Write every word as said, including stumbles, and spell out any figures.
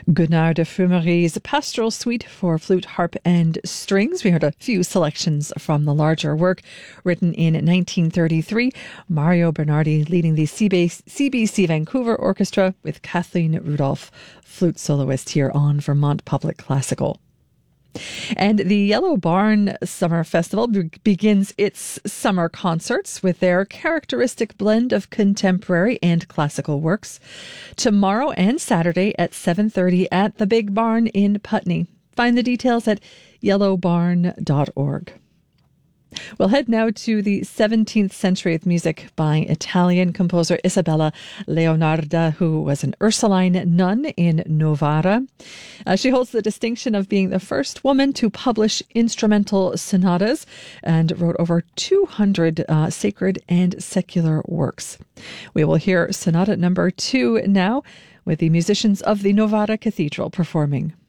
Gunnar de Frumery's Pastoral Suite for flute, harp and strings. We heard a few selections from the larger work written in nineteen thirty-three. Mario Bernardi leading the C B C Vancouver Orchestra with Kathleen Rudolph, flute soloist here on Vermont Public Classical. And the Yellow Barn Summer Festival be- begins its summer concerts with their characteristic blend of contemporary and classical works tomorrow and Saturday at seven thirty at the Big Barn in Putney. Find the details at yellow barn dot org. We'll head now to the seventeenth century with music by Italian composer Isabella Leonarda, who was an Ursuline nun in Novara. Uh, she holds the distinction of being the first woman to publish instrumental sonatas and wrote over two hundred uh, sacred and secular works. We will hear sonata number two now with the musicians of the Novara Cathedral performing.